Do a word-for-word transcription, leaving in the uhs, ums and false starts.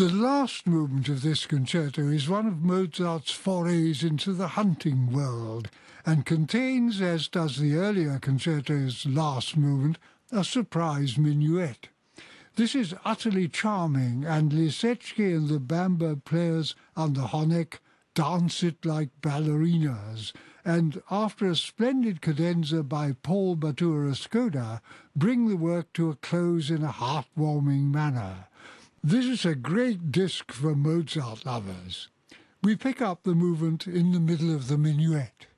The last movement of this concerto is one of Mozart's forays into the hunting world and contains, as does the earlier concerto's last movement, a surprise minuet. This is utterly charming, and Lisetsky and the bamba players on the Honeck dance it like ballerinas, and after a splendid cadenza by Paul Batura Skoda, bring the work to a close in a heartwarming manner. This is a great disc for Mozart lovers. We pick up the movement in the middle of the minuet.